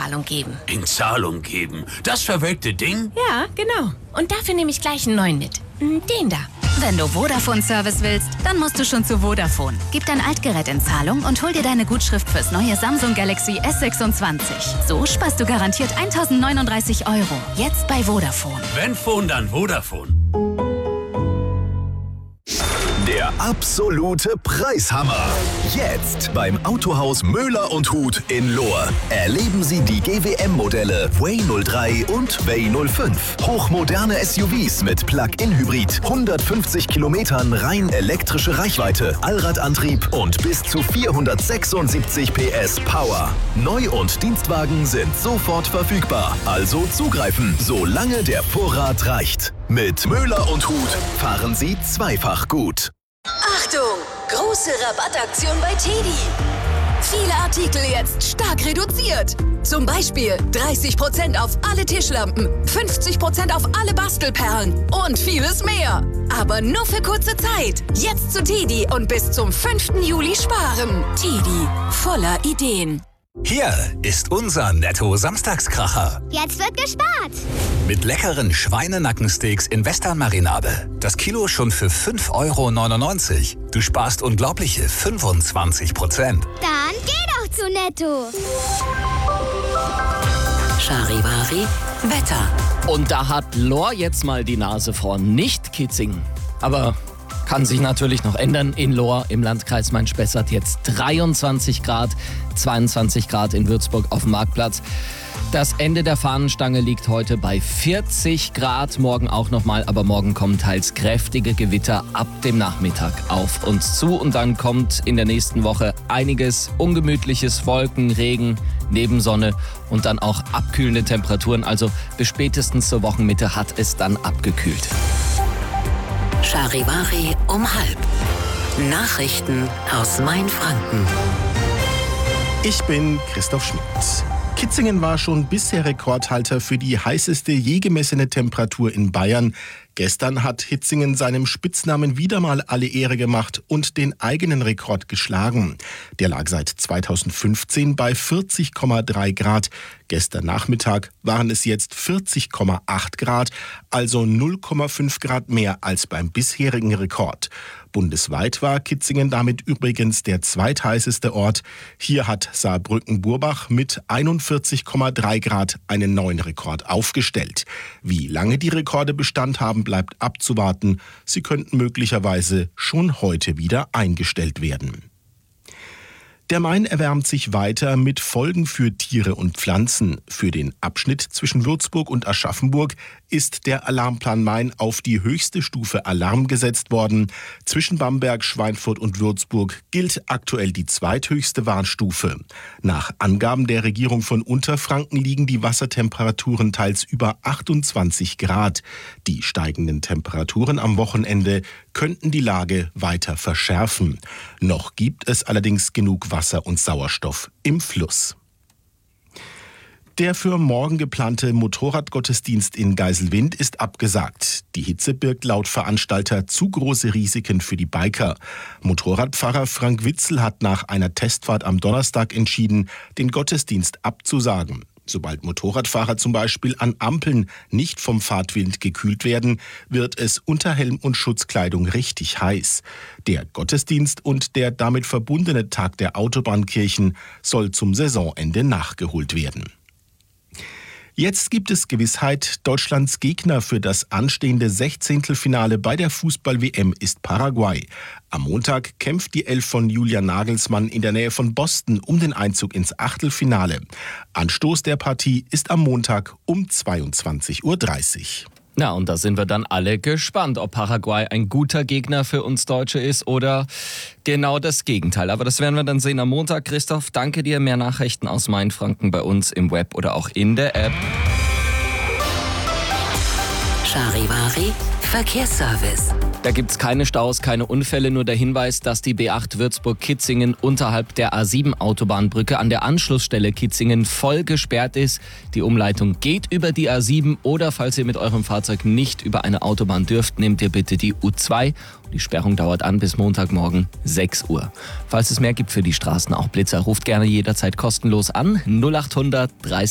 Zahlung geben. In Zahlung geben? Das verwelkte Ding? Ja, genau. Und dafür nehme ich gleich einen neuen mit. Den da. Wenn du Vodafone-Service willst, dann musst du schon zu Vodafone. Gib dein Altgerät in Zahlung und hol dir deine Gutschrift fürs neue Samsung Galaxy S26. So sparst du garantiert 1.039 €. Jetzt bei Vodafone. Wenn Phone, dann Vodafone. Der absolute Preishammer. Jetzt beim Autohaus Möller und Huth in Lohr. Erleben Sie die GWM-Modelle Way 03 und Way 05. Hochmoderne SUVs mit Plug-in-Hybrid, 150 Kilometern rein elektrische Reichweite, Allradantrieb und bis zu 476 PS Power. Neu- und Dienstwagen sind sofort verfügbar. Also zugreifen, solange der Vorrat reicht. Mit Möller und Huth fahren Sie zweifach gut. Achtung! Große Rabattaktion bei TEDi. Viele Artikel jetzt stark reduziert. Zum Beispiel 30% auf alle Tischlampen, 50% auf alle Bastelperlen und vieles mehr. Aber nur für kurze Zeit. Jetzt zu TEDi und bis zum 5. Juli sparen. TEDi, voller Ideen. Hier ist unser Netto-Samstagskracher. Jetzt wird gespart. Mit leckeren Schweinenackensteaks in Western-Marinade. Das Kilo schon für 5,99 €. Du sparst unglaubliche 25%. Dann geh doch zu Netto. Charivari, Wetter. Und da hat Lohr jetzt mal die Nase vorn, nicht Kitzingen. Aber kann sich natürlich noch ändern. In Lohr im Landkreis Main-Spessart jetzt 23 Grad, 22 Grad in Würzburg auf dem Marktplatz. Das Ende der Fahnenstange liegt heute bei 40 Grad, morgen auch nochmal, aber morgen kommen teils kräftige Gewitter ab dem Nachmittag auf uns zu. Und dann kommt in der nächsten Woche einiges ungemütliches, Wolken, Regen, Nebensonne und dann auch abkühlende Temperaturen. Also bis spätestens zur Wochenmitte hat es dann abgekühlt. Charivari um 12:30. Nachrichten aus Mainfranken. Ich bin Christoph Schmidt. Kitzingen war schon bisher Rekordhalter für die heißeste je gemessene Temperatur in Bayern. Gestern hat Hitzingen seinem Spitznamen wieder mal alle Ehre gemacht und den eigenen Rekord geschlagen. Der lag seit 2015 bei 40,3 Grad. Gestern Nachmittag waren es jetzt 40,8 Grad, also 0,5 Grad mehr als beim bisherigen Rekord. Bundesweit war Kitzingen damit übrigens der zweitheißeste Ort. Hier hat Saarbrücken-Burbach mit 41,3 Grad einen neuen Rekord aufgestellt. Wie lange die Rekorde Bestand haben, bleibt abzuwarten. Sie könnten möglicherweise schon heute wieder eingestellt werden. Der Main erwärmt sich weiter mit Folgen für Tiere und Pflanzen. Für den Abschnitt zwischen Würzburg und Aschaffenburg ist der Alarmplan Main auf die höchste Stufe Alarm gesetzt worden. Zwischen Bamberg, Schweinfurt und Würzburg gilt aktuell die zweithöchste Warnstufe. Nach Angaben der Regierung von Unterfranken liegen die Wassertemperaturen teils über 28 Grad. Die steigenden Temperaturen am Wochenende könnten die Lage weiter verschärfen. Noch gibt es allerdings genug Wasser und Sauerstoff im Fluss. Der für morgen geplante Motorradgottesdienst in Geiselwind ist abgesagt. Die Hitze birgt laut Veranstalter zu große Risiken für die Biker. Motorradpfarrer Frank Witzel hat nach einer Testfahrt am Donnerstag entschieden, den Gottesdienst abzusagen. Sobald Motorradfahrer zum Beispiel an Ampeln nicht vom Fahrtwind gekühlt werden, wird es unter Helm und Schutzkleidung richtig heiß. Der Gottesdienst und der damit verbundene Tag der Autobahnkirchen soll zum Saisonende nachgeholt werden. Jetzt gibt es Gewissheit, Deutschlands Gegner für das anstehende 16. bei der Fußball-WM ist Paraguay. Am Montag kämpft die Elf von Julian Nagelsmann in der Nähe von Boston um den Einzug ins Achtelfinale. Anstoß der Partie ist am Montag um 22:30 Uhr. Na, und da sind wir dann alle gespannt, ob Paraguay ein guter Gegner für uns Deutsche ist oder genau das Gegenteil. Aber das werden wir dann sehen am Montag. Christoph, danke dir. Mehr Nachrichten aus Mainfranken bei uns im Web oder auch in der App. Charivari, Verkehrsservice. Da gibt's keine Staus, keine Unfälle, nur der Hinweis, dass die B8 Würzburg-Kitzingen unterhalb der A7-Autobahnbrücke an der Anschlussstelle Kitzingen voll gesperrt ist. Die Umleitung geht über die A7 oder falls ihr mit eurem Fahrzeug nicht über eine Autobahn dürft, nehmt ihr bitte die U2. Die Sperrung dauert an bis Montagmorgen 6 Uhr. Falls es mehr gibt für die Straßen, auch Blitzer, ruft gerne jederzeit kostenlos an 0800 30